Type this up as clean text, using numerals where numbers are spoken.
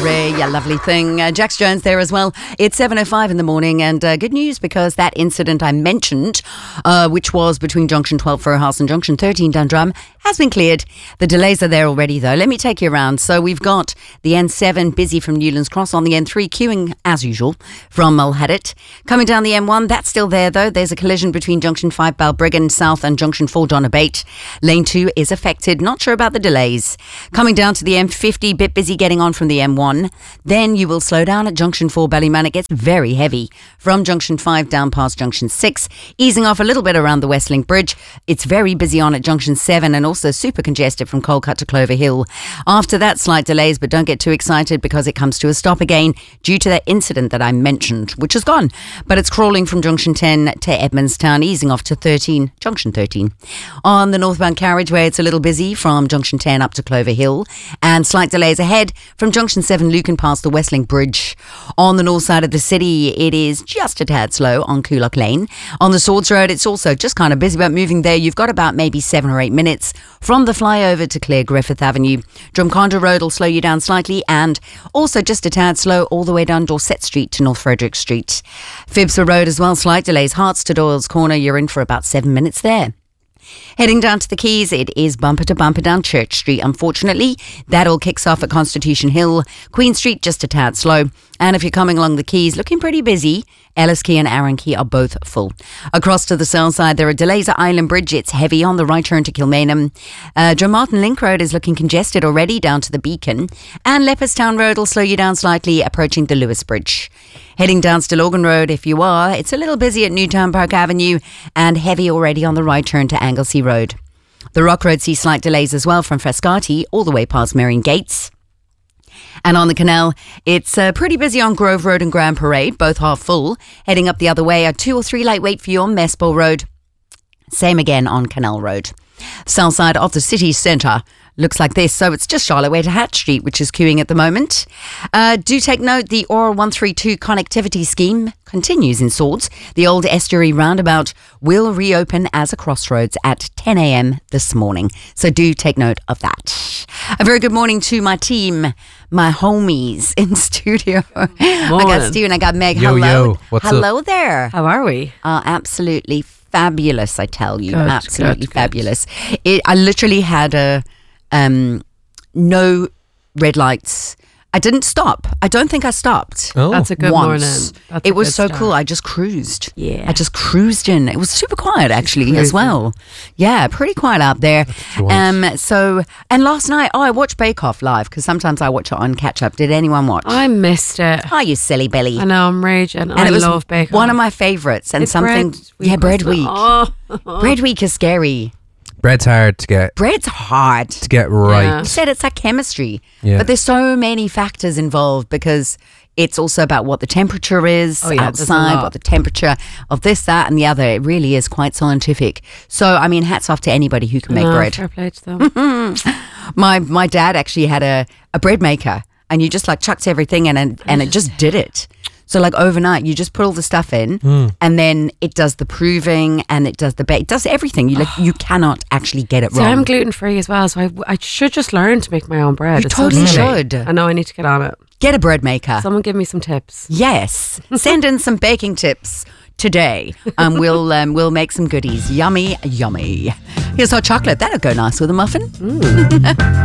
Ray, you lovely thing. Jax Jones there as well. It's 7:05 in the morning, and good news because that incident I mentioned, which was between Junction 12 Furhouse and Junction 13 Dundrum, has been cleared. The delays are there already though. Let me take you around. So we've got the N7 busy from Newlands Cross, on the N3 queuing as usual from Mulhadit. Coming down the M1, that's still there though. There's a collision between Junction 5 Balbriggan South and Junction 4 Donabate. Lane 2 is affected. Not sure about the delays. Coming down to the M50, bit busy getting on from the M1. Then you will slow down at Junction 4 Ballyman. It gets very heavy from Junction 5 down past Junction 6, easing off a little bit around the Westlink Bridge. It's very busy on at Junction 7 and also super congested from Coalcut to Clover Hill. After that, slight delays, but don't get too excited because it comes to a stop again due to that incident that I mentioned, which is gone. But it's crawling from Junction 10 to Edmondstown, easing off to Junction 13. On the northbound carriageway, it's a little busy from Junction 10 up to Clover Hill, and slight delays ahead from Junction 7 Lucan past the Westlink Bridge. On the north side of the city, it is just a tad slow on Coolock Lane. On the Swords Road, it's also just kind of busy, but moving there, you've got about maybe 7 or 8 minutes from the flyover to Clare Griffith Avenue. Drumcondra Road will slow you down slightly, and also just a tad slow all the way down Dorset Street to North Frederick Street. Phibsborough Road as well, slight delays. Hearts to Doyle's Corner, you're in for about 7 minutes there. Heading down to the Keys, it is bumper to bumper down Church Street. Unfortunately, that all kicks off at Constitution Hill. Queen Street just a tad slow. And if you're coming along the Keys, looking pretty busy. Ellis Quay and Arran Quay are both full. Across to the south side, there are delays at Island Bridge. It's heavy on the right turn to Kilmainham. Drummartin Link Road is looking congested already down to the Beacon. And Leopardstown Road will slow you down slightly approaching the Lewis Bridge. Heading down Stillorgan Road, if you are, it's a little busy at Newtown Park Avenue and heavy already on the right turn to Anglesey Road. The Rock Road sees slight delays as well from Frascati all the way past Marion Gates. And on the canal, it's pretty busy on Grove Road and Grand Parade, both half full. Heading up the other way, a 2 or 3 light wait for you on Mespole Road. Same again on Canal Road. South side of the city centre looks like this, so it's just Charlotte way to Hatch Street, which is queuing at the moment. Do take note, the OR 132 connectivity scheme continues in Swords. The old estuary roundabout will reopen as a crossroads at 10 a.m. this morning, so do take note of that. A very good morning to my team, my homies in studio. Morning. I got Stephen, I got Meg. Yo, hello. yo. What's hello up? there. How are we? Absolutely fabulous, I tell you. Good, Absolutely good. fabulous. I literally had no red lights. I didn't stop. I don't think I stopped. Oh, That's a good once. morning. That's It a was good so start. cool. I just cruised. Yeah. I just cruised in. It was super quiet actually as cruising. well. Yeah, pretty quiet out there. you want. And last night, I watched Bake Off live because sometimes I watch it on catch up. Did anyone watch? I missed it. Oh, you silly Billy. I know, I'm raging. And I it was love bacon. one of my favourites, and It's something. bread week, Bread wasn't it? week. Oh. Bread week is scary. bread's hard to get Bread's hard. right. Yeah. You said it's like chemistry, Yeah. but there's so many factors involved because it's also about what the temperature is Oh, yeah, there's a outside, lot. what the temperature of this, that, and the other. It really is quite scientific. So, I mean, hats off to anybody who can make No, bread. fair play to them. My dad actually had a bread maker, and you just like chucked everything in, and it just did it. So like overnight, you just put all the stuff in, and then it does the proving and it does the bake. It does everything. You cannot actually get it See, wrong. I'm gluten free as well, so I should just learn to make my own bread. You It's so totally silly. should. I know I need to get on it. Get a bread maker. Someone give me some tips. Yes, send in some baking tips today. We'll make some goodies. Yummy, yummy. Here's hot chocolate. That'll go nice with a muffin.